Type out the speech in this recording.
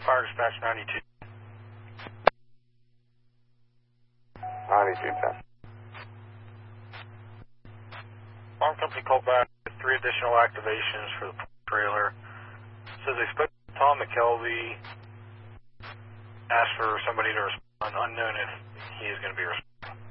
Fire dispatch 92. 9210. Farm company called back with 3 additional activations for the trailer. Says they spoke to Tom McKelvey, asked for somebody to respond, unknown if he is going to be responding.